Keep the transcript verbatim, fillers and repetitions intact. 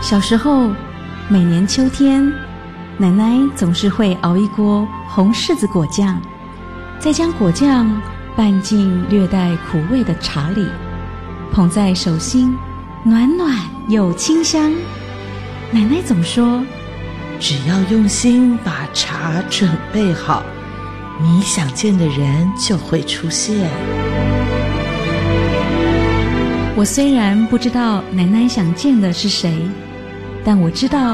小时候，每年秋天，奶奶总是会熬一锅红柿子果酱，再将果酱拌进略带苦味的茶里，捧在手心，暖暖又清香。奶奶总说， 只要用心把茶准备好，你想见的人就会出现。 我虽然不知道奶奶想见的是谁，但我知道